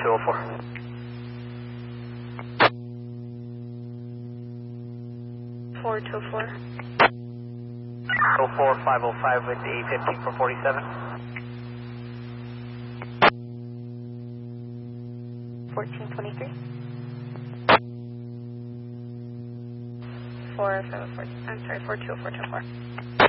4204. 4204. 04505 with A15 for 47. 1423. 4504. I'm sorry, 42424.